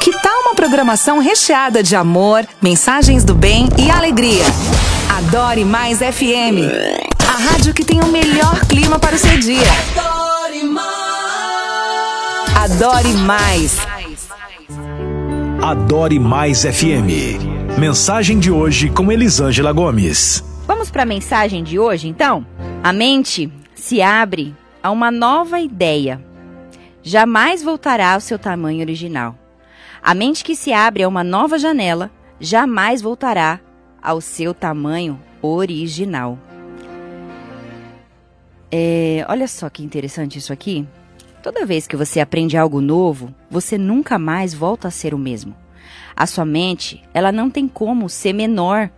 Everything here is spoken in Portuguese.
Que tal uma programação recheada de amor, mensagens do bem e alegria? Adore Mais FM, a rádio que tem o melhor clima para o seu dia. Adore Mais. Adore Mais. Adore Mais FM. Mensagem de hoje com Elisângela Gomes. Vamos para a mensagem de hoje, então? A mente se abre a uma nova ideia. Jamais voltará ao seu tamanho original. A mente que se abre a uma nova janela jamais voltará ao seu tamanho original. Olha só que interessante isso aqui. Toda vez que você aprende algo novo, você nunca mais volta a ser o mesmo. A sua mente, ela não tem como ser menor